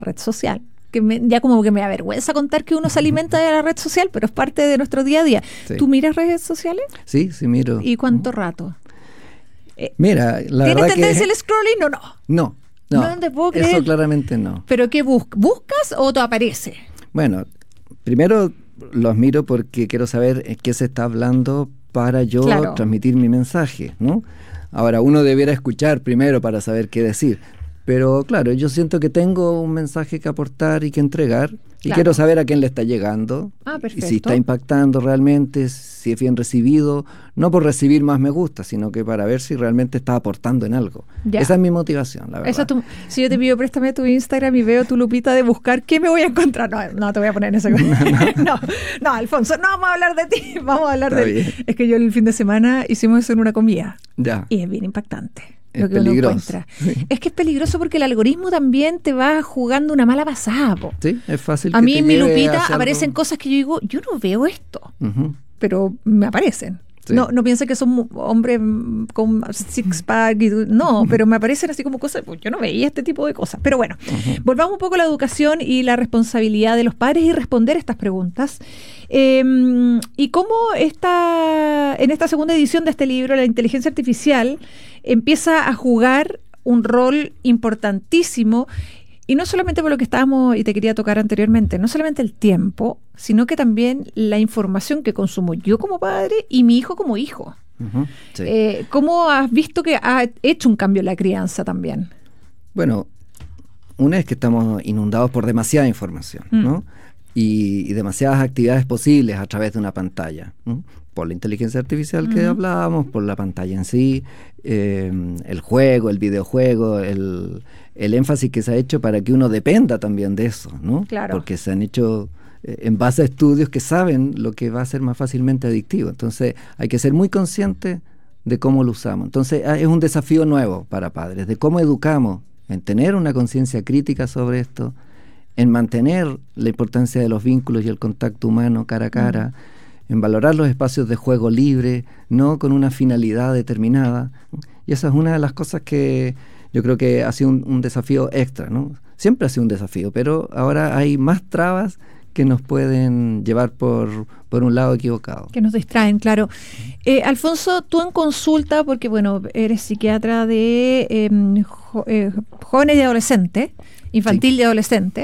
red social. Ya como que me avergüenza contar que uno se alimenta de la red social, pero es parte de nuestro día a día. Sí. ¿Tú miras redes sociales? Sí, miro. ¿Y cuánto rato? Mira, la verdad que... ¿Tienes tendencia al scrolling o no? No. No te puedo creer. Eso claramente no. ¿Pero qué buscas o te aparece? Bueno, primero los miro porque quiero saber qué se está hablando para yo transmitir mi mensaje, ¿no? Ahora, uno debiera escuchar primero para saber qué decir. Pero claro, yo siento que tengo un mensaje que aportar y que entregar y quiero saber a quién le está llegando y si está impactando realmente, si es bien recibido, no por recibir más me gusta, sino que para ver si realmente está aportando en algo. Esa es mi motivación, la verdad. Si yo te pido préstame tu Instagram y veo tu lupita de buscar, ¿qué me voy a encontrar? No te voy a poner en ese... No, Alfonso, no vamos a hablar de ti, vamos a hablar de... Es que yo el fin de semana hicimos eso en una comida y es bien impactante. Es peligroso. Sí. Es que es peligroso porque el algoritmo también te va jugando una mala pasada. Sí, es fácil. A mí en mi lupita aparecen cosas que yo digo, yo no veo esto, pero me aparecen. Sí. No piensen que son hombres con six-pack, no, pero me aparecen así como cosas, pues yo no veía este tipo de cosas. Pero bueno, volvamos un poco a la educación y la responsabilidad de los padres y responder estas preguntas. Y cómo en esta segunda edición de este libro, la inteligencia artificial empieza a jugar un rol importantísimo. Y no solamente por lo que estábamos, y te quería tocar anteriormente, no solamente el tiempo, sino que también la información que consumo yo como padre y mi hijo como hijo. Sí. ¿Cómo has visto que ha hecho un cambio en la crianza también? Bueno, una es que estamos inundados por demasiada información, ¿no? Y demasiadas actividades posibles a través de una pantalla, ¿no? Por la inteligencia artificial que hablábamos, por la pantalla en sí, el juego, el videojuego, el énfasis que se ha hecho para que uno dependa también de eso, ¿no? Claro. Porque se han hecho en base a estudios que saben lo que va a ser más fácilmente adictivo. Entonces hay que ser muy consciente de cómo lo usamos. Entonces es un desafío nuevo para padres, de cómo educamos, en tener una conciencia crítica sobre esto, en mantener la importancia de los vínculos y el contacto humano cara a cara, en valorar los espacios de juego libre, no con una finalidad determinada. Y esa es una de las cosas que yo creo que ha sido un desafío extra, ¿no? Siempre ha sido un desafío, pero ahora hay más trabas que nos pueden llevar por un lado equivocado. Que nos distraen, claro. Alfonso, tú en consulta, porque bueno, eres psiquiatra de jóvenes y adolescentes, infantil y adolescente,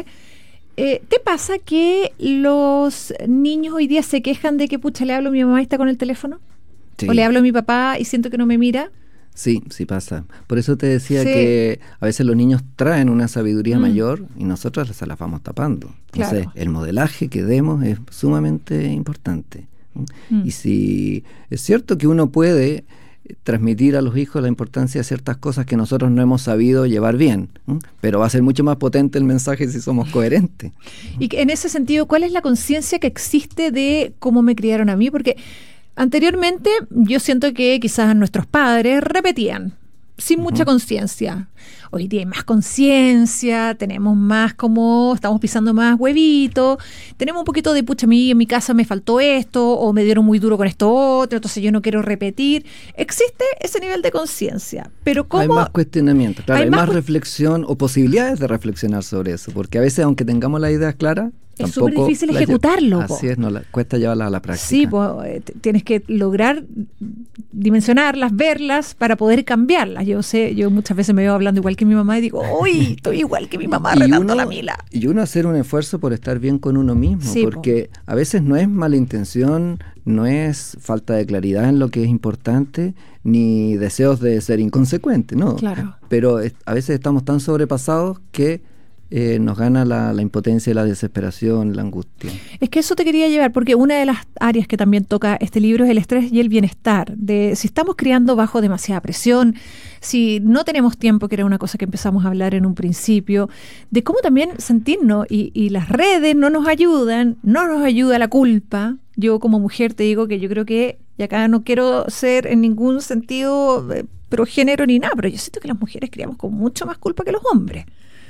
¿te pasa que los niños hoy día se quejan de que pucha, le hablo a mi mamá y está con el teléfono? Sí. ¿O le hablo a mi papá y siento que no me mira? Sí pasa. Por eso te decía que a veces los niños traen una sabiduría mayor y nosotros se las vamos tapando. Entonces, el modelaje que demos es sumamente importante. Y si es cierto que uno puede transmitir a los hijos la importancia de ciertas cosas que nosotros no hemos sabido llevar bien, pero va a ser mucho más potente el mensaje si somos coherentes. Y en ese sentido, ¿cuál es la conciencia que existe de cómo me criaron a mí? Porque anteriormente yo siento que quizás nuestros padres repetían sin mucha conciencia. Hoy día hay más conciencia, tenemos más estamos pisando más huevitos, tenemos un poquito de pucha, a mí en mi casa me faltó esto, o me dieron muy duro con esto otro, entonces yo no quiero repetir. Existe ese nivel de conciencia, pero ¿cómo? Hay más cuestionamiento, claro, hay más reflexión o posibilidades de reflexionar sobre eso, porque a veces aunque tengamos las ideas claras, es súper difícil ejecutarlo. Así es, cuesta llevarlas a la práctica. Sí, tienes que lograr dimensionarlas, verlas para poder cambiarlas. Yo muchas veces me veo hablando igual que mi mamá y digo, uy, estoy igual que mi mamá retando a la Mila. Y uno hacer un esfuerzo por estar bien con uno mismo, porque a veces no es mala intención, no es falta de claridad en lo que es importante, ni deseos de ser inconsecuente, ¿no? Claro. Pero a veces estamos tan sobrepasados que nos gana la impotencia, la desesperación, la angustia. Es que eso te quería llevar, porque una de las áreas que también toca este libro es el estrés y el bienestar, de si estamos criando bajo demasiada presión, si no tenemos tiempo, que era una cosa que empezamos a hablar en un principio, de cómo también sentirnos, y las redes no nos ayudan, no nos ayuda la culpa. Yo como mujer te digo que yo creo que, y acá no quiero ser en ningún sentido progénero ni nada, pero yo siento que las mujeres criamos con mucho más culpa que los hombres.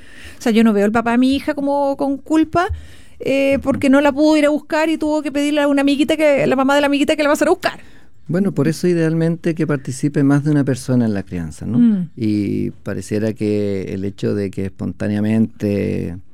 O sea, yo no veo al papá de mi hija como con culpa porque no la pudo ir a buscar y tuvo que pedirle a una amiguita, la mamá de la amiguita, que la va a hacer a buscar. Bueno, por eso idealmente que participe más de una persona en la crianza, ¿no? Y pareciera que el hecho de que espontáneamente